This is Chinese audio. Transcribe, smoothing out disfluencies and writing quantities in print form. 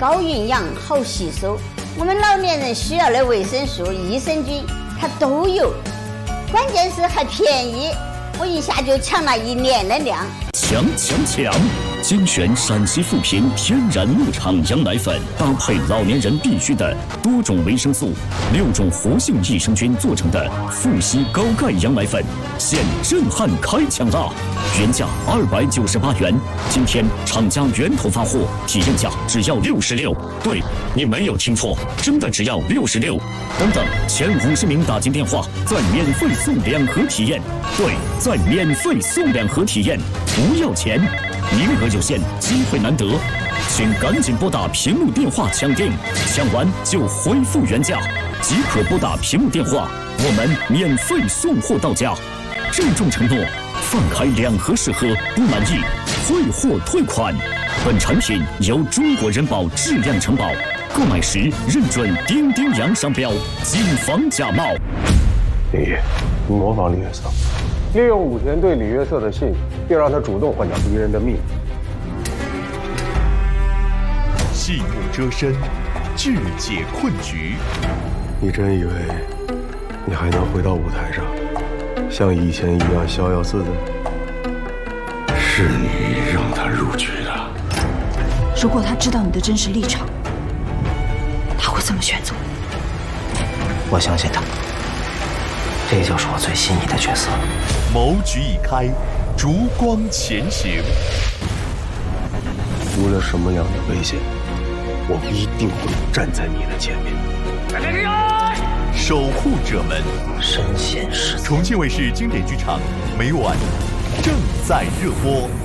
高营养好吸收，我们老年人需要的维生素、益生菌它都有，关键是还便宜，我一下就抢了1年的量。 强！精选陕西富平天然牧场羊奶粉，搭配老年人必需的多种维生素、6种活性益生菌做成的富硒高钙羊奶粉，现震撼开抢啦！原价298元，今天厂家源头发货，体验价只要66。对，你没有听错，真的只要66。等，前50名打进电话，再免费送2盒体验。对，再免费送2盒体验，不要钱。名额有限，机会难得，请赶紧拨打屏幕电话抢订，抢完就恢复原价，即可拨打屏幕电话，我们免费送货到家。郑重承诺，放开2盒试喝，不满意退货退款。本产品由中国人保质量承保，购买时认准丁丁洋商标，谨防假冒。 林毅，你模仿李约瑟，利用武田对李约瑟的信，并让他主动换掉敌人的命。 细目遮身，拒解困局。 你真以为你还能回到舞台上，像以前一样逍遥自在？ 是你让他入局的。 如果他知道你的真实立场，他会这么选择。 我相信他。这就是我最心仪的角色。 谋局已开，烛光前行。 无论什么样的危险，我一定会站在你的前面。 守护者们， 身先士卒。 重庆卫视经典剧场，每晚正在热播。